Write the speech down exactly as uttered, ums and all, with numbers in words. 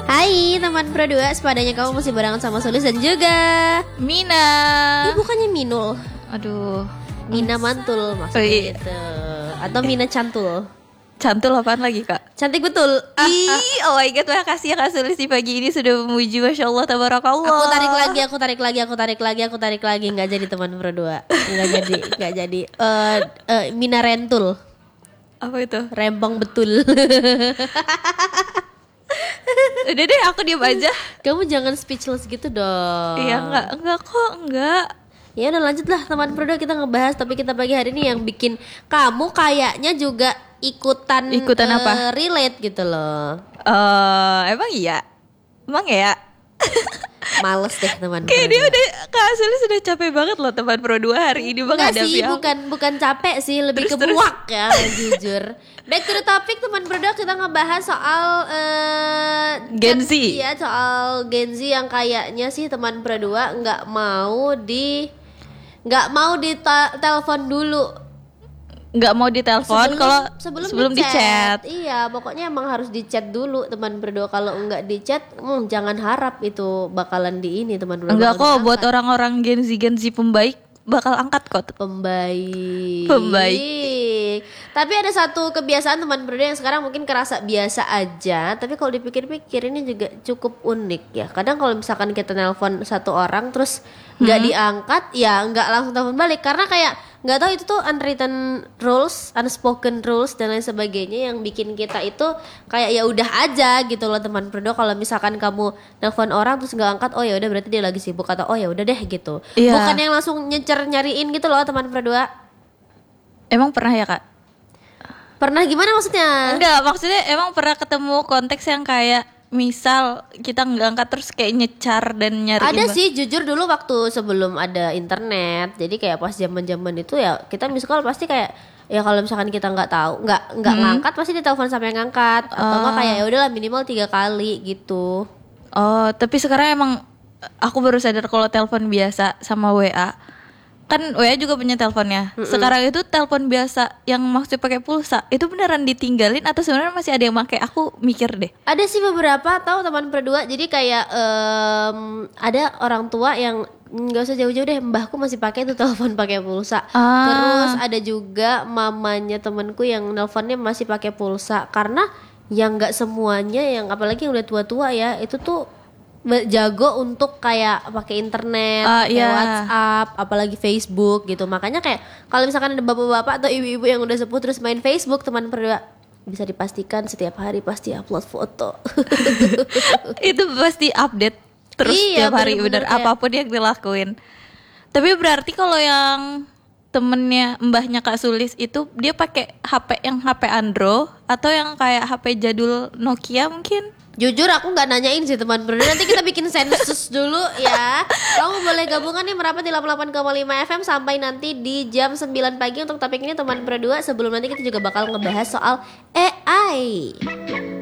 Hai teman Pro dua, sepadanya kamu masih barengan sama Sulis dan juga Mina. Ini bukannya Minul. Aduh, Mina Mantul maksudnya oh, iya. gitu. Atau Mina Cantul. Cantul apaan lagi kak? Cantik betul. Ah, Ih, ah. Oh my god, makasih ya Kak Sulis di pagi ini sudah memuji, Masya Allah, tabarakallah. Aku tarik lagi, aku tarik lagi, aku tarik lagi, aku tarik lagi. Nggak jadi teman Pro dua. Nggak jadi, nggak jadi uh, uh, Mina Rentul. Apa itu? Rempong betul. Udah deh, aku diam aja. Kamu jangan speechless gitu dong. Iya, enggak, enggak kok, enggak. Ya udah lanjut lah teman Pro dua, kita ngebahas topik kita pagi hari ini yang bikin kamu kayaknya juga ikutan Ikutan uh, apa? relate gitu loh. Eh, uh, emang iya? Emang ya? Males deh teman Pro Kayak dia dua. udah, Kak Sulis sudah capek banget loh teman Pro dua hari ini Enggak menghadapi sih, aku. bukan bukan capek sih, lebih Terus, ke muak ya, jujur. Back to the topic teman Pro dua, kita ngebahas soal uh, Gen Z. Iya, soal Gen Z yang kayaknya sih teman Pro dua nggak mau di nggak mau di telepon dulu. Nggak mau ditelepon kalau sebelum, sebelum di chat. Iya, pokoknya emang harus di chat dulu teman berdua. Kalau enggak di chat, hmm, jangan harap itu bakalan di ini teman berdua. Enggak kok, buat orang-orang Gen Z Gen Z pembaik bakal angkat kok. Pembaik. Pembaik. Tapi ada satu kebiasaan teman berdua yang sekarang mungkin kerasa biasa aja, tapi kalau dipikir-pikir ini juga cukup unik ya. Kadang kalau misalkan kita nelpon satu orang terus nggak hmm. diangkat, ya nggak langsung telepon balik karena kayak nggak tahu itu tuh unwritten rules, unspoken rules dan lain sebagainya yang bikin kita itu kayak ya udah aja gitu loh teman berdua. Kalau misalkan kamu nelpon orang terus nggak angkat, oh ya udah berarti dia lagi sibuk atau oh ya udah deh gitu. Iya. Bukan yang langsung nyecer nyariin gitu loh teman berdua. Emang pernah ya kak? Pernah gimana maksudnya? Enggak, maksudnya emang pernah ketemu konteks yang kayak misal kita nggak angkat terus kayak nyecar dan nyariin. Ada sih, jujur dulu waktu sebelum ada internet, jadi kayak pas zaman-zaman itu ya kita miss call pasti kayak ya kalau misalkan kita nggak tahu nggak nggak hmm. ngangkat pasti ditelepon sampai ngangkat atau nggak uh. kayak ya udahlah minimal tiga kali gitu. Oh, tapi sekarang emang aku baru sadar kalau telepon biasa sama W A kan W A juga punya teleponnya. Mm-mm. Sekarang itu telepon biasa yang maksudnya pakai pulsa itu beneran ditinggalin atau sebenarnya masih ada yang pakai? Aku mikir deh. Ada sih beberapa, tahu teman berdua. Jadi kayak um, ada orang tua yang nggak usah jauh-jauh deh, mbahku masih pakai itu telepon pakai pulsa. Ah. Terus ada juga mamanya temanku yang nelponnya masih pakai pulsa karena yang nggak semuanya yang apalagi yang udah tua-tua ya itu tuh jago untuk kayak pakai internet, uh, kayak yeah. WhatsApp, apalagi Facebook gitu. Makanya kayak kalau misalkan ada bapak-bapak atau ibu-ibu yang udah sepuh terus main Facebook, teman berdua bisa dipastikan setiap hari pasti upload foto. Itu pasti update terus iya, setiap hari bener kayak... apapun yang dilakuin. Tapi berarti kalau yang temennya mbahnya Kak Sulis itu dia pakai H P yang H P Android atau yang kayak H P jadul Nokia mungkin? Jujur aku nggak nanyain sih teman berdua. Nanti kita bikin sensus dulu ya. Kamu boleh gabungan nih merapat di delapan puluh delapan koma lima F M sampai nanti di jam sembilan pagi untuk topik ini teman berdua. Sebelum nanti kita juga bakal ngebahas soal A I.